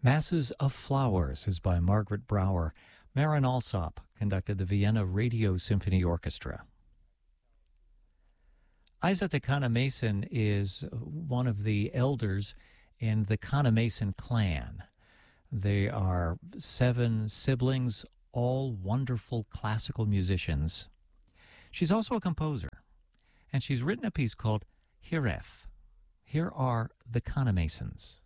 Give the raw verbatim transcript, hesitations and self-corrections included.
Masses of Flowers is by Margaret Brower. Marin Alsop conducted the Vienna Radio Symphony Orchestra. Isa Takana Mason is one of the elders in the Kana Mason clan. They are seven siblings, all wonderful classical musicians. She's also a composer, and she's written a piece called Hireth. Here are the Kana Masons.